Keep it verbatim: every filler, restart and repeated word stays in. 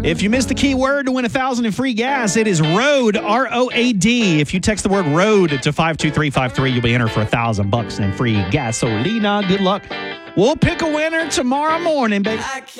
If you missed the key word to win a thousand in free gas, it is road, R O A D. If you text the word road to five two three five three, you'll be entered for a thousand bucks in free gasolina. Good luck. We'll pick a winner tomorrow morning, baby.